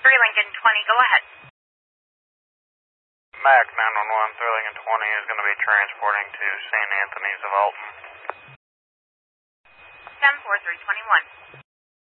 Lincoln 20, go ahead. Mac 911, 3 Lincoln 20 is going to be transporting to St. Anthony's of Alton. 10-4, 321.